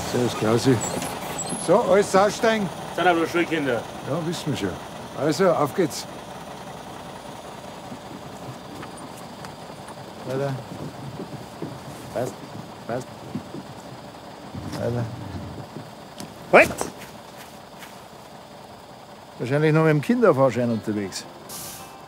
Servus, Klausi. So, alles aussteigen? Sind aber Schulkinder. Ja, wissen wir schon. Also, auf geht's. Weiter. Passt. Passt. Weiter. Halt! Wahrscheinlich noch mit dem Kinderfahrschein unterwegs.